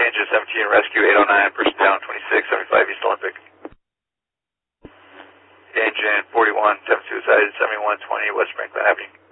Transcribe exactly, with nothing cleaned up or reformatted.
Engine seventeen, rescue eight oh nine, person down, twenty-six seventy-five East Olympic. Engine forty-one, seven suicide, seventy-one twenty West Franklin Avenue.